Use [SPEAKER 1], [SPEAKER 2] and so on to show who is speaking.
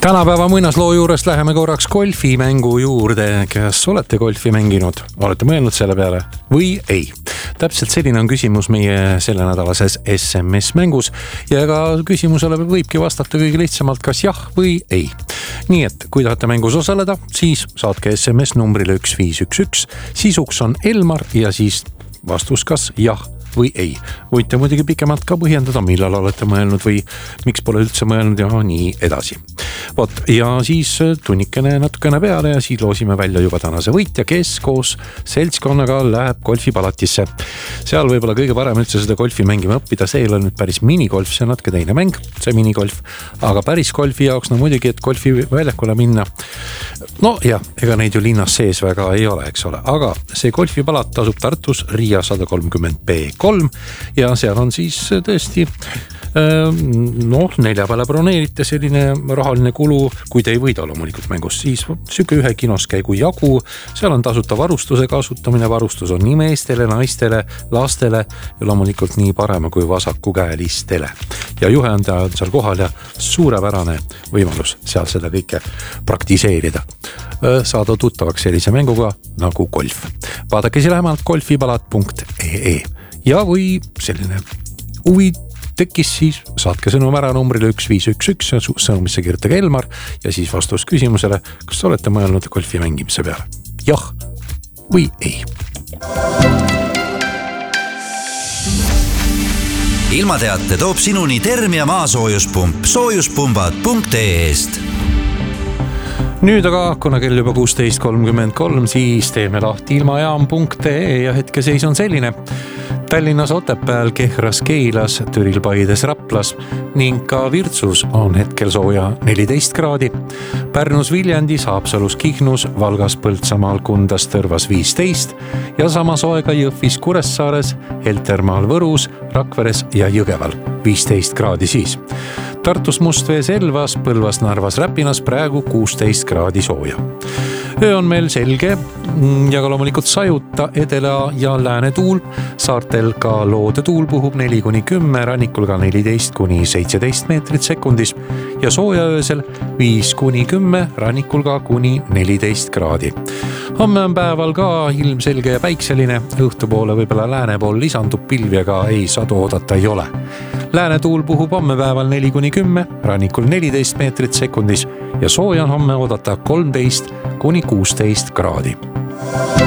[SPEAKER 1] Tänapäeva muinasloo juurest läheme korraks golfimängu juurde. Kas olete golfi mänginud? Olete mõelnud selle peale või ei? Täpselt selline on küsimus meie selle nädalases SMS-mängus ja ka küsimusele võibki vastata kõige lihtsamalt kas jah või ei. Nii et kui tahate mängus osaleda, siis saatke SMS numbrile 1511. Sisuks on Elmar ja siis vastus kas jah või ei. Võite muidugi pikemalt ka põhjendada, millal olete mõelnud või miks pole üldse mõelnud ja nii edasi. Ja siis tunnikene natukene peale ja siis loosime välja juba tänase võitja, kes koos seltskonnaga läheb golfipalatisse. Seal võib-olla kõige parem üldse seda golfi mängima õppida, see ei ole nüüd päris minigolf, see on natuke teine mäng, see minigolf, aga päris golfi jaoks muidugi, et golfi väljakule minna. No ja, ega neid ju linnas sees väga ei ole, eks ole, aga see golfipalat asub Tartus Riia 130B3 ja seal on siis tõesti neljapäeval broneerite selline rahaline kulu, kui te ei võida loomulikult mängus, siis süke ühe kinoskäigu jagu, seal on tasuta varustuse kasutamine, varustus on nii meestele, naistele, lastele ja loomulikult nii parema kui vasakukäelistele. Ja juhe on seal kohal ja suurepärane võimalus seal seda kõike praktiseerida. Saada tuttavaks sellise mänguga nagu golf. Vaadake siis lähemalt golfipalat.ee ja või selline huvi tekkis, siis saatke sõnum ära numbrile 1511 ja sõnumisse kirjutage Elmar ja siis vastus küsimusele, kas olete mõelnud golfi mängimise peale? Jah või ei?
[SPEAKER 2] Ilmateate toob sinuni Termia maasoojuspump soojuspumbad.ee-st.
[SPEAKER 1] Nüüd aga, kuna kell juba 16.33, siis teeme lahti ilmajaam.ee ja hetkeseis on selline. Tallinnas Otepääl, Kehras, Keilas, Türil, Paides, Raplas ning ka Virtsus on hetkel sooja 14 kraadi. Pärnus, Viljandis, Haapsalus, Kihnus, Valgas, Põltsamaal, Kundas, Tõrvas 15 ja sama soega Jõhvis, Kuressaares, Heltermaal, Võrus, Rakveres ja Jõgeval 15 kraadi siis. Tartus, Mustvees, Elvas, Põlvas, Narvas, Räpinas praegu 16 kraadi sooja. Öö on meil selge ja ka loomulikult sajuta edela- ja lääne tuul. Saartel ka loode tuul puhub 4-10, rannikul ka 14-17 meetrit sekundis ja sooja öösel 5-10, rannikul ka kuni 14 kraadi. Homme on päeval ka ilmselge ja päikseline, õhtupoole võibolla lääne pool lisandub pilvi, aga ei sadu oodata ei ole. Lääne tuul puhub homme päeval 4-10, rannikul 14 meetrit sekundis ja sooja on homme oodata 13-16 kraadi.